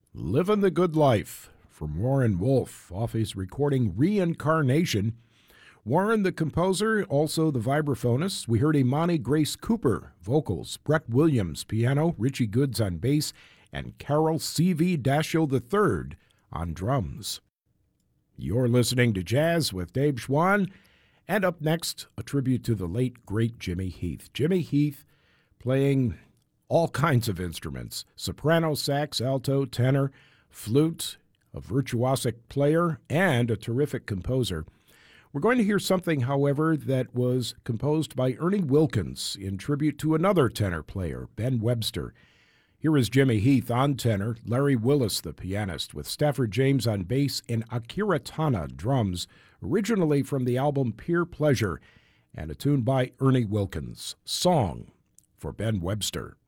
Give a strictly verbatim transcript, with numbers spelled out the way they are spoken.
Living the Good Life from Warren Wolf off his recording Reincarnation. Warren, the composer, also the vibraphonist. We heard Imani Grace Cooper, vocals, Brett Williams, piano, Richie Goods on bass, and Carol C V Dashiell the third on drums. You're listening to Jazz with Dave Schwann, and up next, a tribute to the late, great Jimmy Heath. Jimmy Heath playing all kinds of instruments, soprano, sax, alto, tenor, flute, a virtuosic player, and a terrific composer. We're going to hear something, however, that was composed by Ernie Wilkins in tribute to another tenor player, Ben Webster. Here is Jimmy Heath on tenor, Larry Willis, the pianist, with Stafford James on bass and Akira Tana drums, originally from the album Pure Pleasure, and a tune by Ernie Wilkins, Song for Ben Webster.